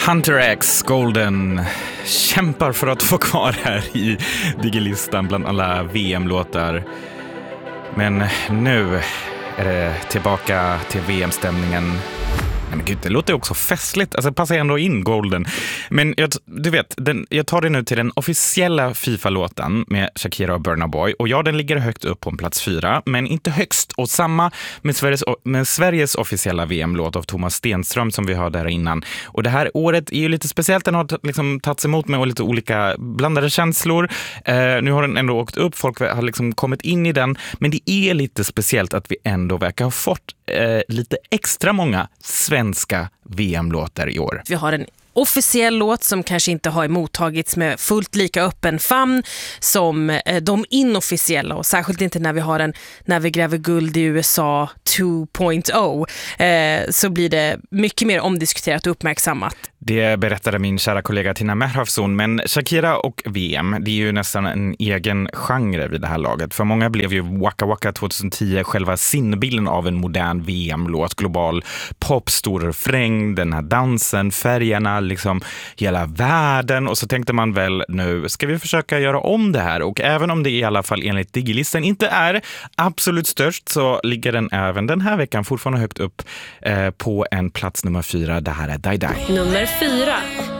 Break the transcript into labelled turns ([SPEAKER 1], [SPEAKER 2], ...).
[SPEAKER 1] Hunter X Golden kämpar för att få kvar här i Digilistan bland alla VM-låtar. Men nu är det tillbaka till VM-stämningen. Nej, men gud, det låter också festligt. Alltså, passar ändå in Golden. Men du vet, jag tar det nu till den officiella FIFA-låten med Shakira och Burna Boy. Och ja, den ligger högt upp på en plats 4, men inte högst. Och samma med Sveriges officiella VM-låt av Thomas Stenström som vi hörde där innan. Och det här året är ju lite speciellt. Den har liksom tagits emot med lite olika blandade känslor. Nu har den ändå åkt upp. Folk har liksom kommit in i den. Men det är lite speciellt att vi ändå verkar ha fått lite extra många svenska VM-låtar i år.
[SPEAKER 2] Vi har en officiell låt som kanske inte har mottagits med fullt lika öppen famn som de inofficiella, och särskilt inte när vi har en När vi gräver guld i USA 2.0 så blir det mycket mer omdiskuterat och uppmärksammat.
[SPEAKER 1] Det berättade min kära kollega Tina Merhafson, men Shakira och VM, det är ju nästan en egen genre vid det här laget. För många blev ju Waka Waka 2010 själva sinnbilden av en modern VM-låt, global pop, stor refräng, den här dansen, färgerna, liksom hela världen. Och så tänkte man väl, nu ska vi försöka göra om det här. Och även om det i alla fall enligt Digilistan inte är absolut störst, så ligger den även den här veckan fortfarande högt upp på en plats nummer 4. Det här är Die Die.
[SPEAKER 2] Nummer 4.